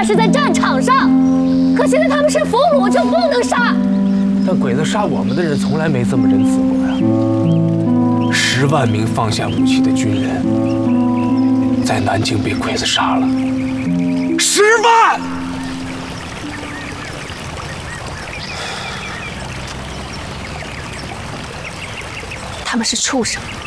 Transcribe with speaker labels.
Speaker 1: 杀是在战场上，可现在他们是俘虏，就不能杀。
Speaker 2: 但鬼子杀我们的人从来没这么仁慈过呀。10万名放下武器的军人，在南京被鬼子杀了10万。
Speaker 1: 他们是畜生。